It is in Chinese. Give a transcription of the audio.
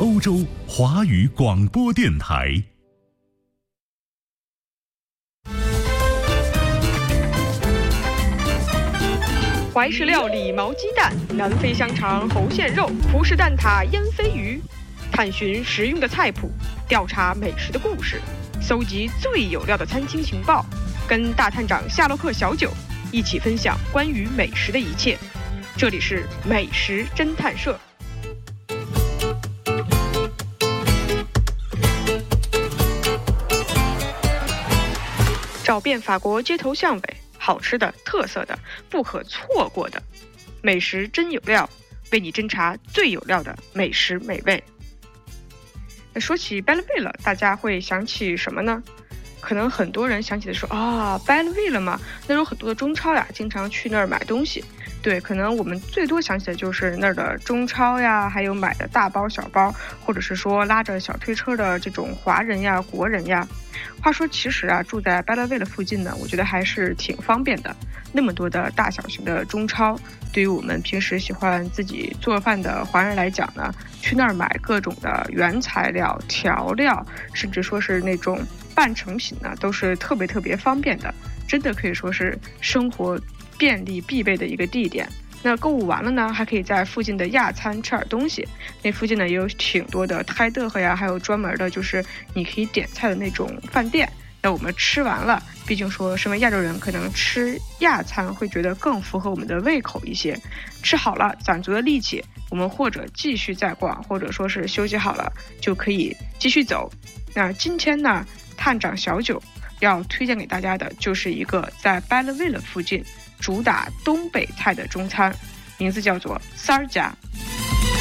欧洲华语广播电台。 怀石料理毛鸡蛋，南非香肠猴馅肉，葡式蛋挞腌鲱鱼。探寻实用的菜谱，调查美食的故事，搜集最有料的餐厅情报，跟大探长夏洛克小九一起分享关于美食的一切。这里是美食侦探社。找遍法国街头巷尾，好吃的、特色的、不可错过的美食真有料，为你侦查最有料的美食美味。说起 Belleville， 大家会想起什么呢？可能很多人想起的说Belleville 嘛，那有很多的中超呀，经常去那儿买东西。对，可能我们最多想起的就是那儿的中超呀，还有买的大包小包，或者是说拉着小推车的这种华人呀、国人呀。话说其实啊，住在 Belleville 附近呢，我觉得还是挺方便的。那么多的大小型的中超，对于我们平时喜欢自己做饭的华人来讲呢，去那儿买各种的原材料、调料，甚至说是那种半成品呢，都是特别方便的，真的可以说是生活便利必备的一个地点。那购物完了呢，还可以在附近的亚餐吃点东西。那附近呢也有挺多的泰德赫呀，还有专门的就是你可以点菜的那种饭店。那我们吃完了，毕竟说身为亚洲人，可能吃亚餐会觉得更符合我们的胃口一些。吃好了，攒足了力气，我们或者继续再逛，或者说是休息好了就可以继续走。那今天呢，探长小九要推荐给大家的就是一个在 Belleville 附近主打东北菜的中餐，名字叫做三儿家。